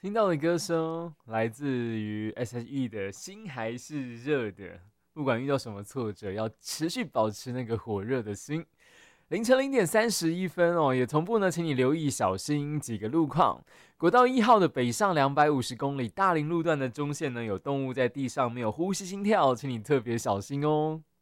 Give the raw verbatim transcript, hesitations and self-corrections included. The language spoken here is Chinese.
听到的歌声来自于 S H E 的心还是热的，不管遇到什么挫折，要持续保持那个火热的心。凌晨零点三十一分哦，也同步呢，请你留意小心几个路况。国道一号的北上两百五十公里大林路段的中线呢，有动物在地上没有呼吸心跳，请你特别小心哦。